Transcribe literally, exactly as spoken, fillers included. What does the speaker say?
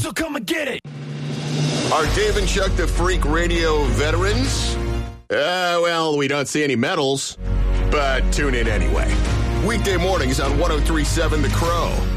so come and get it. Are Dave and Chuck the Freak Radio veterans? Uh, well, we don't see any medals, but tune in anyway. Weekday mornings on one oh three point seven The Crow.